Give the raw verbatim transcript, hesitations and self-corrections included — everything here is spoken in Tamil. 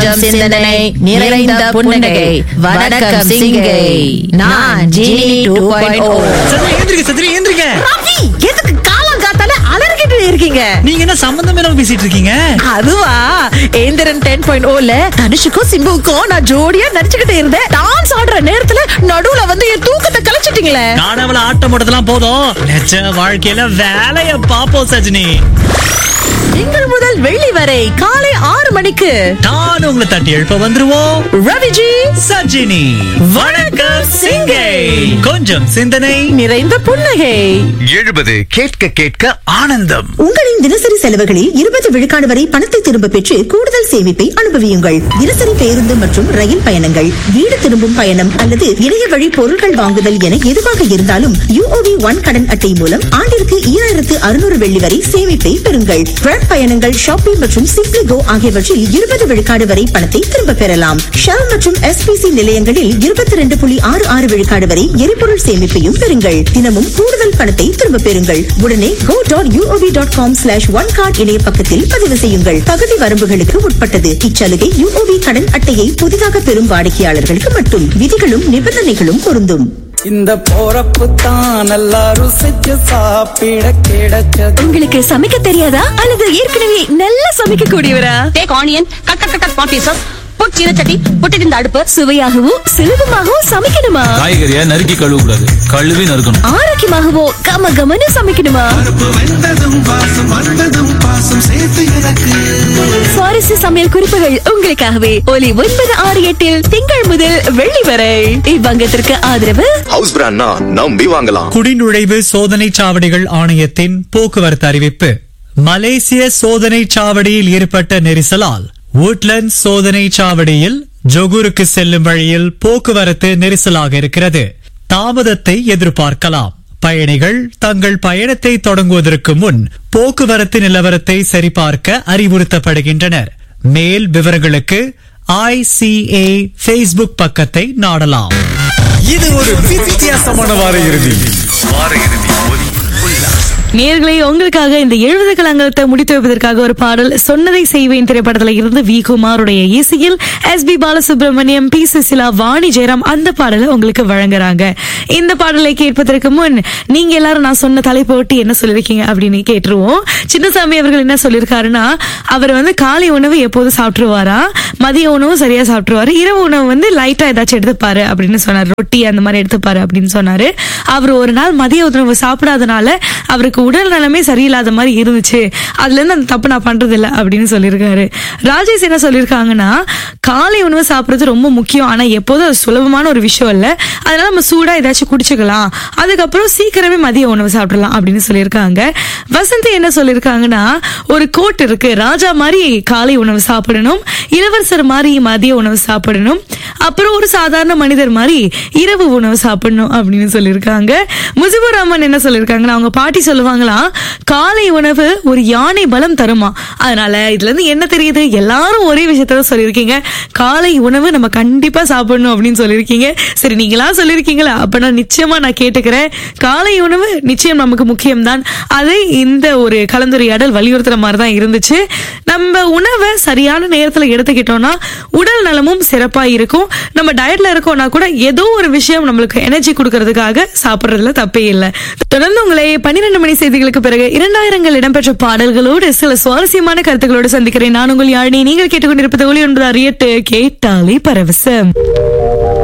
கொஞ்சம் சிந்தனை, நிறைந்த புன்னகை. வணக்கம் சிங்கை. நான் ஜீனி டூ பாயிண்ட் ஓ. சத்ரி எந்திரிங்க, சத்ரி எந்திரிங்க. ரவி, எதுக்கு காலங்காத்தால அலறிக்கிட்டு இருக்கீங்க? நீங்க என்ன சம்பந்தம் இல்லாம பேசிட்டு இருக்கீங்க? அதுவா, ஏந்திரன் டென் பாயிண்ட் ஓல தனுஷுக்கும் சிம்புவுக்கும் நான் ஜோடியா நடிச்சுக்கிட்டு இருந்தேன். டான்ஸ் ஆடுற நேரத்துல நடுவுல வந்து என் தூக்கத்தை கலைச்சிட்டீங்களே. காணவள ஆட்டம் போட்டதெல்லாம் போதும், நிஜ வாழ்க்கையில வேலைய பாப்போம் சஜினி. திங்கள் முதல் வெள்ளி வரை காலை ஆறு மணிக்கு நான் உங்களை தட்டி எழுப்ப வந்துருவோம். ரவிஜி, சஜினி, வணக்கம் சிங்கை. கொஞ்சம் சிந்தனை, நிறைந்த புன்னகை. எழுபது கேட்க கேட்க ஆனந்தம். உங்களின் தினசரி செலவுகளில் இருபது விழுக்காடு வரை பணத்தை திரும்ப பெற்று கூடுதல் சேமிப்பை அனுபவியுங்கள். தினசரி பேருந்து மற்றும் ரயில் பயணங்கள், வீடு திரும்பும் பயணம் அல்லது இணைய வழி பொருட்கள் வாங்குதல் என எதுவாக இருந்தாலும் யூஓபி ஒன் கடன் அட்டை மூலம் ஆண்டிற்கு ஈராயிரத்து அறுநூறு வெள்ளி வரை சேமிப்பை பெறுங்கள். ட்ரக் பயணங்கள், ஷாப்பிங் மற்றும் சிப்ளி கோ ஆகியவற்றில் இருபது விழுக்காடு வரை பணத்தை திரும்ப பெறலாம். ஷெல் மற்றும் எஸ்பிசி நிலையங்களில் இருபத்தி இரண்டு புள்ளி ஆறு ஆறு விழுக்காடு வரை எரிபொருள் சேமிப்பையும் பெறுங்கள். தினமும் கூடுதல் பணத்தை திரும்ப பெறுங்கள். உடனே go dot UOB dot com slash one card இணைய பக்கத்தில் பதிவு செய்யுங்கள். பகுதி வரம்புகளுக்கு உட்பட்டது. இச்சலுகை யூஓபி கடன் அட்டையை புதிதாக பெறும் வாடிக்கையாளர்களுக்கு மட்டும். விதிகளும் நிபந்தனைகளும் பொருந்தும். இந்த போறப்பு தான் நல்லா ருசிச்சு சாப்பிட கிடைச்சது. உங்களுக்கு சமைக்க தெரியாதா அல்லது ஏற்கனவே நல்லா சமைக்க கூடியவரா? Take onion, cut cut cut cut small pieces. Put சீனச்சட்டி, put it in the அடுப்பு. சுவையாகவும் சுலபமாகவும் சமைக்கணுமா? காய்கறியா நறுக்கி கழுவ கூடாது, கழுவி நறுக்கணும். ஆரோக்கியமாகவோ கம கமன்னு சமைக்கணுமா? சுவாரஸ்ய சமையல் குறிப்புகள் உங்களுக்காகவே ஒலி ஒன்பது ஆறு எட்டில் திங்கள் முதல் வெள்ளி வரை. இவ்வங்கத்திற்கு ஆதரவு ஹவுஸ் பிராண்ட்னா நம்பி வாங்கலாம். குடிநுழைவு சோதனை சாவடிகள் ஆணையத்தின் போக்குவரத்து அறிவிப்பு. மலேசிய சோதனை சாவடியில் ஏற்பட்ட நெரிசலால் woodlands சோதனை சாவடியில் ஜொகூருக்கு செல்லும் வழியில் போக்குவரத்து நெரிசலாக இருக்கிறது. தாமதத்தை எதிர்பார்க்கலாம். பயணிகள் தங்கள் பயணத்தை தொடங்குவதற்கு முன் போக்குவரத்து நிலவரத்தை சரிபார்க்க அறிவுறுத்தப்படுகின்றனர். மேல் விவரங்களுக்கு ஐ சி ஏ Facebook பக்கத்தை நாடலாம். இது ஒரு வித்தியாசமான வார இறுதி. வார இறுதி ஒலி உல்லாசம். நேயர்களே, உங்களுக்காக இந்த எழுபது கலங்கத்தை முடித்து வைப்பதற்காக ஒரு பாடல் சொன்னதை செய்வேன் திரைப்படத்துல இருந்து வி குமாருடைய இசையில் S B Balasubramaniam, B Susheela, Vani Jayaram அந்த பாடலை உங்களுக்கு வழங்குறாங்க. இந்த பாடலை கேட்பதற்கு முன் நீங்க எல்லாரும் நான் சொன்ன தலைப்பு ஒட்டி என்ன சொல்லிருக்கீங்க அப்படின்னு கேட்டுருவோம். சின்னசாமி அவர்கள் என்ன சொல்லிருக்காருன்னா, அவர் வந்து காலை உணவு எப்போது சாப்பிட்டுருவாரா, மதிய உணவு சரியா சாப்பிட்டுருவாரு, இரவு உணவு வந்து லைட்டா ஏதாச்சும் எடுத்துப்பாரு அப்படின்னு சொன்னாரு. ரொட்டி அந்த மாதிரி எடுத்துப்பாரு அப்படின்னு சொன்னாரு. அவர் ஒரு நாள் மதிய உணவு சாப்பிடாதனால அவருக்கு உடல் நலமே சரியில்லாத மாதிரி இருந்துச்சு. அதுல இருந்து அந்த தப்பு நான் பண்றது இல்லை அப்படின்னு சொல்லியிருக்காரு. ராஜேஷ் என்ன சொல்லியிருக்காங்கன்னா, காலை உணவு சாப்பிடுறது ரொம்ப முக்கியம், ஆனா எப்போதும் அது சுலபமான ஒரு விஷயம் இல்ல, அதனால நம்ம சூடா ஏதாச்சும் குடிச்சுக்கலாம், அதுக்கப்புறம் சீக்கிரமே மதிய உணவு சாப்பிடலாம் அப்படின்னு சொல்லியிருக்காங்க. வசந்தி என்ன சொல்லியிருக்காங்கன்னா, ஒரு கோட் இருக்கு, ராஜா மாதிரி காலை உணவு சாப்பிடணும், இளவரசர் மாதிரி மதிய உணவு சாப்பிடணும், அப்புறம் ஒரு சாதாரண மனிதர் மாதிரி இரவு உணவு சாப்பிடணும் அப்படின்னு சொல்லியிருக்காங்க. முஜிபுர் ரஹ்மான் என்ன சொல்லியிருக்காங்கன்னா, அவங்க பாட்டி சொல்லுவாங்களாம், காலை உணவு ஒரு யானை பலம் தருமா. அதனால இதுல இருந்து என்ன தெரியுது, எல்லாரும் ஒரே விஷயத்த சொல்லியிருக்கீங்க, காலை உணவு நம்ம கண்டிப்பா சாப்பிடணும் அப்படின்னு சொல்லியிருக்கீங்க. சரி, நீங்களா சொல்லியிருக்கீங்களா, அப்ப நான் நிச்சயமா நான் கேட்டுக்கிறேன். காலை உணவு நிச்சயம் நமக்கு முக்கியம்தான். அதை இந்த ஒரு கலந்துரையாடல் வலியுறுத்துற மாதிரி தான் இருந்துச்சு. நம்ம உணவை சரியான நேரத்துல எடுத்துக்கிட்டோம்னா உடல் நலமும் சிறப்பா இருக்கும். நம்ம டயட்ல இருக்கோம்னா கூட ஏதோ ஒரு விஷயம் நம்மளுக்கு எனர்ஜி கொடுக்கறதுக்காக சாப்பிடுறதுல தப்பே இல்லை. தொடர்ந்து உங்களை பன்னிரண்டு மணி செய்திகளுக்கு பிறகு இரண்டாயிரங்கள் இடம்பெற்ற பாடல்களோடு சில சுவாரஸ்யமான கருத்துக்களோடு சந்திக்கிறேன். நான் உங்கள் யாழினி. நீங்கள் கேட்டுக்கொண்டிருப்பது ஒலி ஒன்பது அறியட்டு, கேட்டாலே பரவசம்.